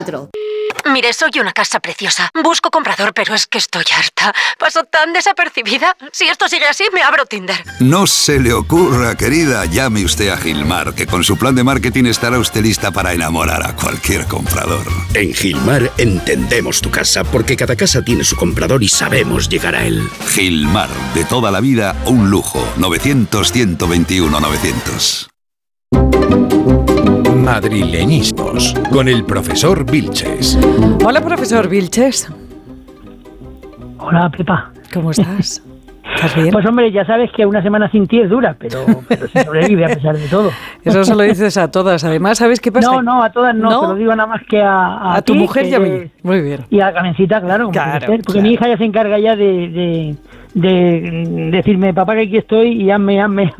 Mire, soy una casa preciosa. Busco comprador, pero es que estoy harta. Paso tan desapercibida. Si esto sigue así, me abro Tinder. No se le ocurra, querida. Llame usted a Gilmar, que con su plan de marketing estará usted lista para enamorar a cualquier comprador. En Gilmar entendemos tu casa, porque cada casa tiene su comprador y sabemos llegar a él. Gilmar, de toda la vida, un lujo. 900-121-900. Madrileñismos, con el profesor Vilches. Hola, profesor Vilches. Hola, Pepa. ¿Cómo estás? ¿Estás bien? Pues hombre, ya sabes que una semana sin ti es dura, pero se sobrevive a pesar de todo. Eso se lo dices a todas. Además, ¿sabes qué pasa? No, a todas no. Te lo digo nada más que a tu ti, mujer y a mí. Muy bien. Y a Carmencita, claro. Porque mi hija ya se encarga ya de decirme, papá, que aquí estoy y hazme.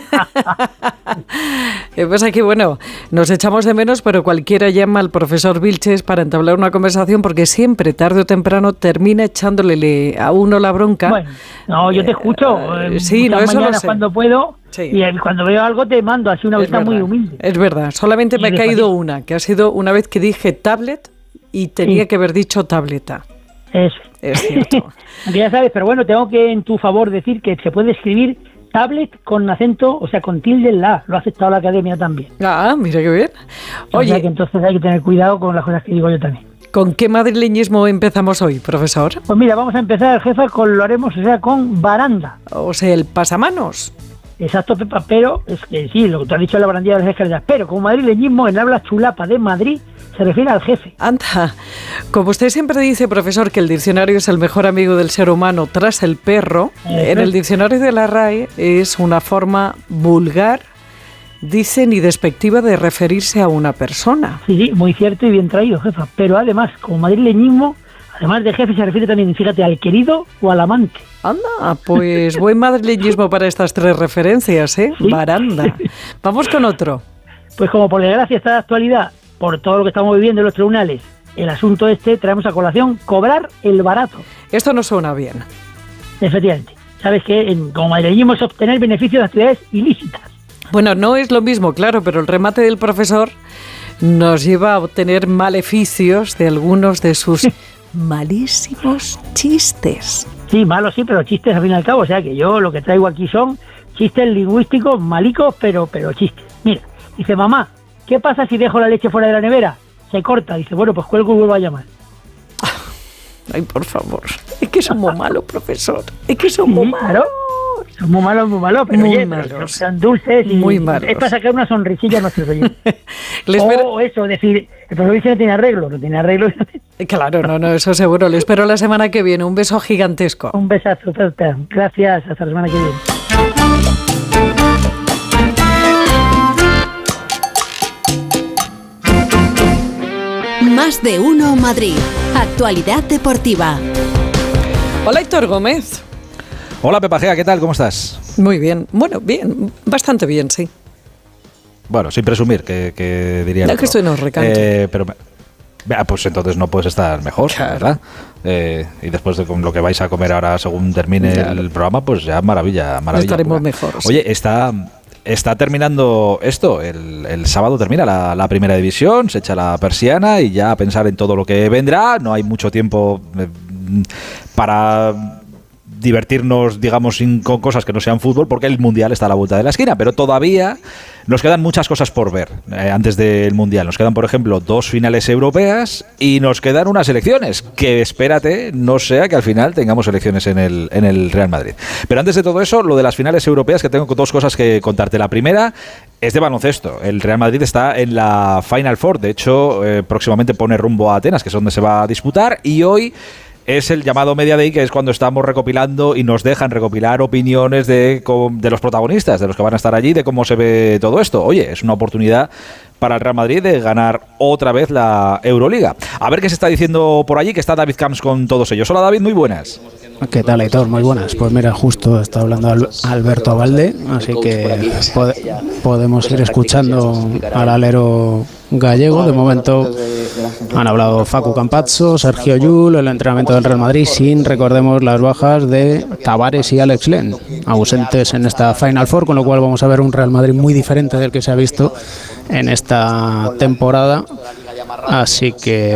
Pasa que, bueno, nos echamos de menos, pero cualquiera llama al profesor Vilches para entablar una conversación, porque siempre, tarde o temprano, termina echándole a uno la bronca. Bueno, no, yo te escucho. Sí, no, eso lo sé. Cuando puedo, sí. Y cuando veo algo te mando, así una vista muy humilde. Es verdad, solamente me ha caído una, que ha sido una vez que dije tablet y tenía que haber dicho tableta. Eso. Es cierto. Ya sabes, pero bueno, tengo que en tu favor decir que se puede escribir tablet con acento, o sea, con tilde en la A. Lo ha aceptado la academia también. Ah, mira qué bien. Oye, o sea que entonces hay que tener cuidado con las cosas que digo yo también. ¿Con qué madrileñismo empezamos hoy, profesor? Pues mira, vamos a empezar, jefa, lo haremos, o sea, con baranda. O sea, el pasamanos. Exacto, Pepa, pero es que sí, lo que tú has dicho es la barandilla de las escaleras, pero como madrileñismo en habla chulapa de Madrid se refiere al jefe. Anda, como usted siempre dice, profesor, que el diccionario es el mejor amigo del ser humano tras el perro, en el diccionario de la RAE es una forma vulgar, dicen, y despectiva de referirse a una persona. Sí, muy cierto y bien traído, jefa, pero además, como madrileñismo, además de jefe se refiere también, fíjate, al querido o al amante. Anda, pues buen madrileñismo para estas tres referencias, ¿eh? Sí. Baranda. Vamos con otro. Pues como por desgracia está de actualidad, por todo lo que estamos viviendo en los tribunales, el asunto traemos a colación cobrar el barato. Esto no suena bien. Efectivamente. Sabes que como madrileñismo es obtener beneficios de actividades ilícitas. Bueno, no es lo mismo, claro, pero el remate del profesor nos lleva a obtener maleficios de algunos de sus malísimos chistes. Sí, malos sí, pero chistes al fin y al cabo. O sea que yo lo que traigo aquí son chistes lingüísticos malicos, pero chistes. Mira, dice, mamá, ¿qué pasa si dejo la leche fuera de la nevera? Se corta. Dice, bueno, pues cuelgo y vuelvo a llamar. Ay, por favor. Es que son muy malos, profesor. Es que son muy malos. Son muy malos, pero muy oye, malos. Son dulces y muy malos. Es para sacar una sonrisilla a nuestros oyentes. O eso, decir, el profesor no tiene arreglo. Claro, no, eso seguro. Le espero la semana que viene. Un beso gigantesco. Un besazo, Pepe. Gracias, hasta la semana que viene. Más de uno Madrid. Actualidad deportiva. Hola, Héctor Gómez. Hola, Pepa Gea, ¿qué tal? ¿Cómo estás? Muy bien. Bueno, bien. Bastante bien, sí. Bueno, sin presumir, que diría. No, que estoy no recanto. Pero pues entonces no puedes estar mejor, claro. ¿Verdad? Y después de con lo que vais a comer ahora según termine el programa, pues ya maravilla. Estaremos mejor. Oye, está terminando esto. El sábado termina la primera división, se echa la persiana y ya a pensar en todo lo que vendrá. No hay mucho tiempo para divertirnos, digamos, con cosas que no sean fútbol, porque el Mundial está a la vuelta de la esquina, pero todavía nos quedan muchas cosas por ver antes del Mundial. Nos quedan, por ejemplo, 2 finales europeas y nos quedan unas elecciones, que espérate, no sea que al final tengamos elecciones en el Real Madrid. Pero antes de todo eso, lo de las finales europeas, que tengo 2 cosas que contarte. La primera es de baloncesto. El Real Madrid está en la Final Four, de hecho, próximamente pone rumbo a Atenas, que es donde se va a disputar, y hoy es el llamado Media Day, que es cuando estamos recopilando y nos dejan recopilar opiniones de los protagonistas, de los que van a estar allí, de cómo se ve todo esto. Oye, es una oportunidad para el Real Madrid de ganar otra vez la Euroliga. A ver qué se está diciendo por allí, que está David Camps con todos ellos. Hola, David, muy buenas. ¿Qué tal, Aitor? Muy buenas. Pues mira, justo está hablando Alberto Abalde, así que podemos ir escuchando al alero gallego. De momento han hablado Facu Campazzo, Sergio Llull, el entrenamiento del Real Madrid, sin, recordemos, las bajas de Tavares y Alex Len, ausentes en esta Final Four, con lo cual vamos a ver un Real Madrid muy diferente del que se ha visto en esta temporada. Así que